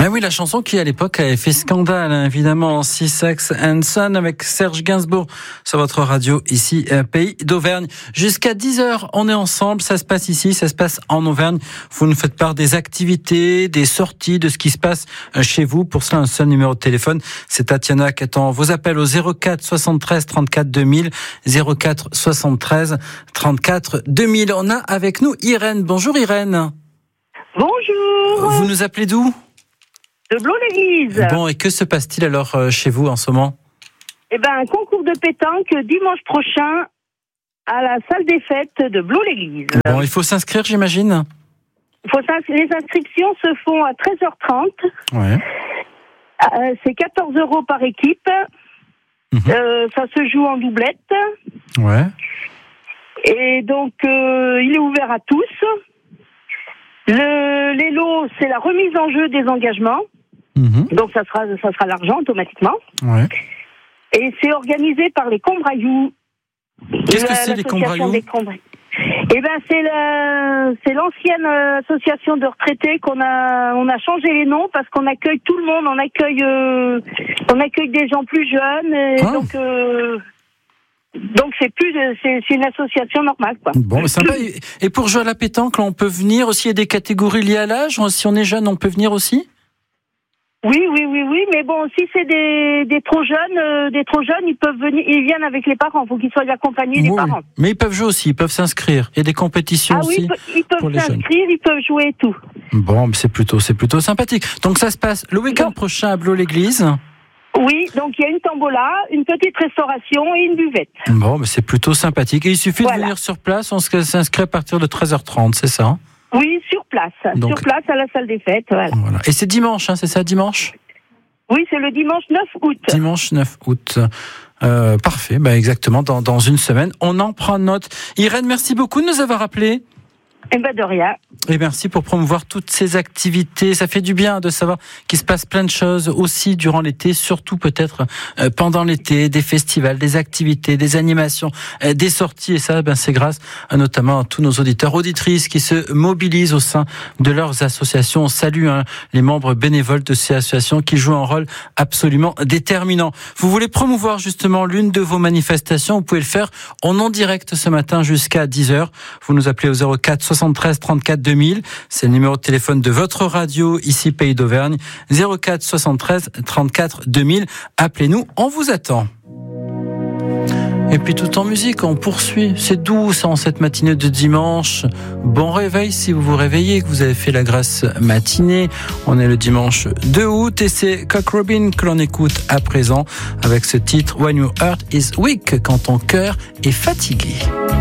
Ah oui, la chanson qui à l'époque avait fait scandale, évidemment, Sex and Son avec Serge Gainsbourg sur votre radio ici, Pays d'Auvergne. Jusqu'à 10h, on est ensemble, ça se passe ici, ça se passe en Auvergne. Vous nous faites part des activités, des sorties, de ce qui se passe chez vous. Pour cela, un seul numéro de téléphone, c'est Tatiana qui attend vos appels au 04 73 34 2000, 04 73 34 2000. On a avec nous Irène. Bonjour Irène. Bonjour. Vous nous appelez d'où ? De Blot-l'Église. Bon, et que se passe-t-il alors chez vous en ce moment ? Eh ben, un concours de pétanque dimanche prochain à la salle des fêtes de Blot-l'Église. Bon, il faut s'inscrire, j'imagine ? Les inscriptions se font à 13h30. Ouais. C'est 14 € par équipe. Ça se joue en doublette. Ouais. Et donc, il est ouvert à tous. Les lots, c'est la remise en jeu des engagements. Donc, ça sera l'argent automatiquement. Ouais. Et c'est organisé par les Combrailloux. Qu'est-ce que c'est les Combrailloux ? Eh ben, c'est l'ancienne association de retraités on a changé les noms parce qu'on accueille tout le monde. On accueille des gens plus jeunes. Et donc c'est une association normale, quoi. Bon, sympa. Et pour jouer à la pétanque, là, on peut venir aussi. Il y a des catégories liées à l'âge. Si on est jeune, on peut venir aussi. Oui. Mais bon, si c'est des trop jeunes, ils peuvent venir. Ils viennent avec les parents. Il faut qu'ils soient accompagnés des parents. Mais ils peuvent jouer aussi. Ils peuvent s'inscrire. Il y a des compétitions aussi. Ils peuvent s'inscrire. Ils peuvent jouer et tout. Bon, mais c'est plutôt sympathique. Donc ça se passe le week-end prochain à Blot-l'Église. Oui, donc il y a une tombola, une petite restauration et une buvette. Bon, mais c'est plutôt sympathique. Et il suffit de venir sur place, on s'inscrit à partir de 13h30, c'est ça ? Oui, sur place. Donc, sur place à la salle des fêtes, voilà. Et c'est dimanche, c'est ça, dimanche ? Oui, c'est le dimanche 9 août. Dimanche 9 août. Parfait, exactement, dans une semaine. On en prend note. Irène, merci beaucoup de nous avoir appelés. Eh ben de rien. Et merci pour promouvoir toutes ces activités. Ça fait du bien de savoir qu'il se passe plein de choses aussi durant l'été, surtout peut-être pendant l'été, des festivals, des activités, des animations, des sorties. Et ça, c'est grâce notamment à tous nos auditeurs, auditrices qui se mobilisent au sein de leurs associations. On salue les membres bénévoles de ces associations qui jouent un rôle absolument déterminant. Vous voulez promouvoir justement l'une de vos manifestations, vous pouvez le faire en direct ce matin jusqu'à 10h. Vous nous appelez au 04 73 34 2000, c'est le numéro de téléphone de votre radio ici Pays d'Auvergne, 04 73 34 2000. Appelez-nous, on vous attend. Et puis tout en musique, on poursuit. C'est doux ça en cette matinée de dimanche. Bon réveil si vous vous réveillez, que vous avez fait la grasse matinée. On est le dimanche 2 août et c'est Cock Robin que l'on écoute à présent avec ce titre When Your Heart is Weak, quand ton cœur est fatigué.